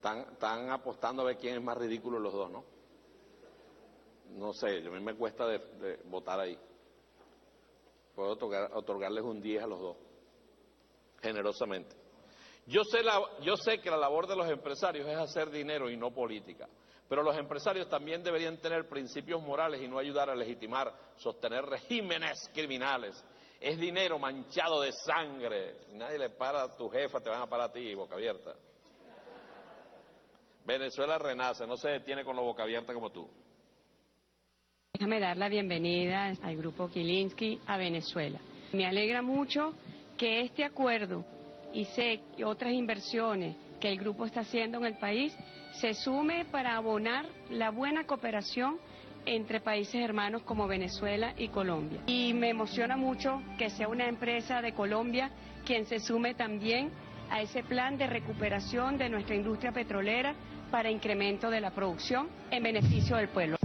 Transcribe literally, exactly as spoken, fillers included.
Están, están apostando a ver quién es más ridículo los dos, ¿no? No sé, a mí me cuesta de, de votar ahí. Puedo otorgar, otorgarles un diez a los dos, generosamente. Yo sé, la, yo sé que la labor de los empresarios es hacer dinero y no política, pero los empresarios también deberían tener principios morales y no ayudar a legitimar, sostener regímenes criminales. Es dinero manchado de sangre. Nadie le para a tu jefa, te van a parar a ti, boca abierta. Venezuela renace, no se detiene con la boca abierta como tú. Déjame dar la bienvenida al Grupo Kilinski a Venezuela. Me alegra mucho que este acuerdo y sé que otras inversiones que el grupo está haciendo en el país se sume para abonar la buena cooperación entre países hermanos como Venezuela y Colombia. Y me emociona mucho que sea una empresa de Colombia quien se sume también a ese plan de recuperación de nuestra industria petrolera para incremento de la producción en beneficio del pueblo.